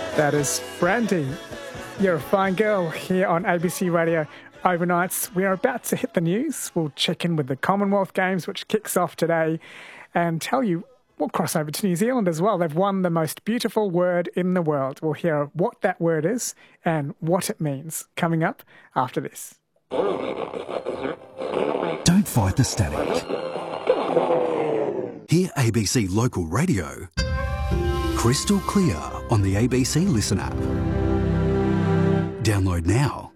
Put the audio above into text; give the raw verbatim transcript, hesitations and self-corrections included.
That is Brandy. You're a fine girl here on A B C Radio Overnights. We are about to hit the news. We'll check in with the Commonwealth Games, which kicks off today, and tell you we'll cross over to New Zealand as well. They've won the most beautiful word in the world. We'll hear what that word is and what it means coming up after this. Don't fight the static. Hear A B C Local Radio crystal clear on the A B C Listen app. Download now.